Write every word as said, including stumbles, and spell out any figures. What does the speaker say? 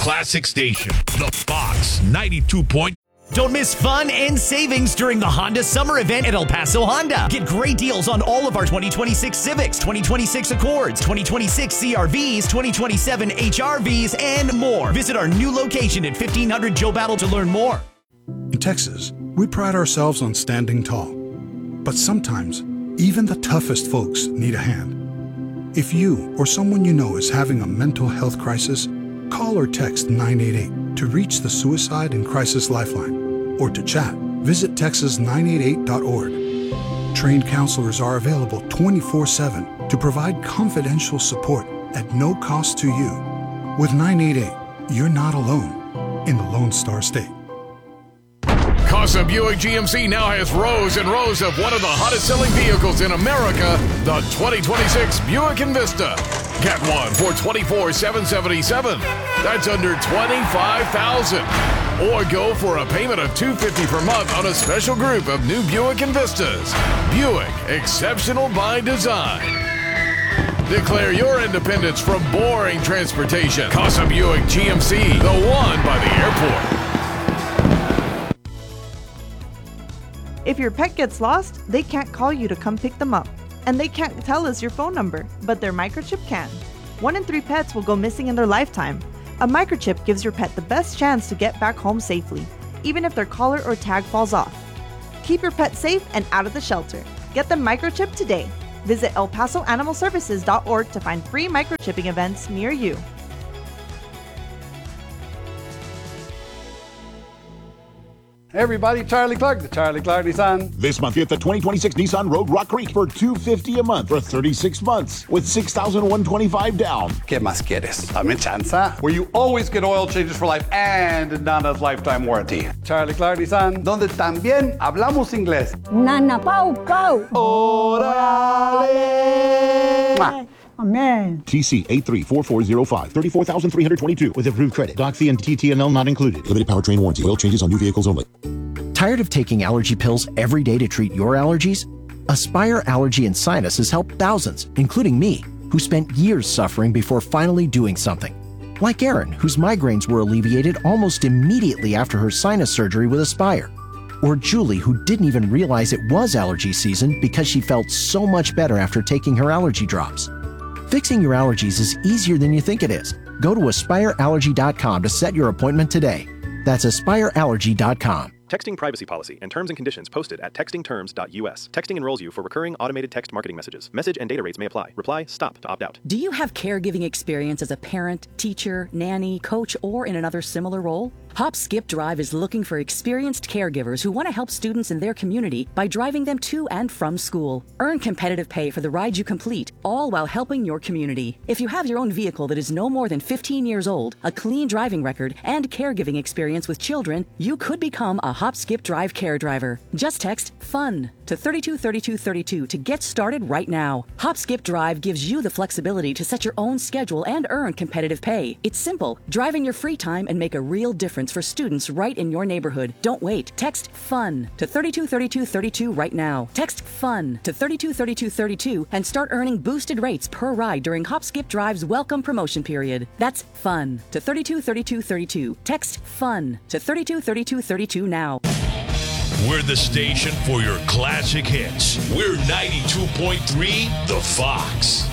classic station, The Fox ninety-two point. Don't miss fun and savings during the Honda Summer Event at El Paso Honda. Get great deals on all of our twenty twenty-six Civics, twenty twenty-six Accords, twenty twenty-six C R Vs, twenty twenty-seven H R Vs, and more. Visit our new location at fifteen hundred Joe Battle to learn more. In Texas, we pride ourselves on standing tall. But sometimes, even the toughest folks need a hand. If you or someone you know is having a mental health crisis, call or text nine eight eight to reach the Suicide and Crisis Lifeline. Or to chat, visit texas nine eight eight dot org. Trained counselors are available twenty-four seven to provide confidential support at no cost to you. With nine eight eight, you're not alone in the Lone Star State. Casa Buick G M C now has rows and rows of one of the hottest selling vehicles in America, the twenty twenty-six Buick Envista. Get one for twenty-four thousand seven hundred seventy-seven dollars. That's under twenty-five thousand dollars. Or go for a payment of two hundred fifty dollars per month on a special group of new Buick Envistas. Buick, exceptional by design. Declare your independence from boring transportation. Casa Buick G M C, the one by the airport. If your pet gets lost, they can't call you to come pick them up. And they can't tell us your phone number, but their microchip can. One in three pets will go missing in their lifetime. A microchip gives your pet the best chance to get back home safely, even if their collar or tag falls off. Keep your pet safe and out of the shelter. Get the microchip today. Visit el paso animal services dot org to find free microchipping events near you. Hey everybody, Charlie Clark, the Charlie Clark Nissan. This month, get the twenty twenty-six Nissan Rogue Rock Creek for two hundred fifty dollars a month for thirty-six months with six thousand one hundred twenty-five dollars down. ¿Qué más quieres? Dame chanza. Where you always get oil changes for life and Nana's lifetime warranty. Charlie Clark Nissan, donde también hablamos inglés. Nana Pau Pau. Orale. Mwah. Amen. T C eight three four four zero five, thirty-four thousand three hundred twenty-two with approved credit. Doc fee and T T N L not included. Limited powertrain warranty. Oil changes on new vehicles only. Tired of taking allergy pills every day to treat your allergies? Aspire Allergy and Sinus has helped thousands, including me, who spent years suffering before finally doing something. Like Erin, whose migraines were alleviated almost immediately after her sinus surgery with Aspire. Or Julie, who didn't even realize it was allergy season because she felt so much better after taking her allergy drops. Fixing your allergies is easier than you think it is. Go to aspire allergy dot com to set your appointment today. That's aspire allergy dot com. Texting privacy policy and terms and conditions posted at texting terms dot U S. Texting enrolls you for recurring automated text marketing messages. Message and data rates may apply. Reply STOP to opt out. Do you have caregiving experience as a parent, teacher, nanny, coach, or in another similar role? Hop Skip Drive is looking for experienced caregivers who want to help students in their community by driving them to and from school. Earn competitive pay for the ride you complete, all while helping your community. If you have your own vehicle that is no more than fifteen years old, a clean driving record, and caregiving experience with children, you could become a Hop Skip Drive care driver. Just text FUN to thirty-two thirty-two thirty-two to get started right now. Hop Skip Drive gives you the flexibility to set your own schedule and earn competitive pay. It's simple. Drive in your free time and make a real difference for students right in your neighborhood. Don't wait. Text FUN to thirty-two thirty-two thirty-two right now. Text FUN to thirty-two thirty-two thirty-two and start earning boosted rates per ride during Hop Skip Drive's welcome promotion period. That's FUN to thirty-two thirty-two thirty-two. Text FUN to thirty-two thirty-two thirty-two now. We're the station for your classic hits. We're ninety-two point three The Fox.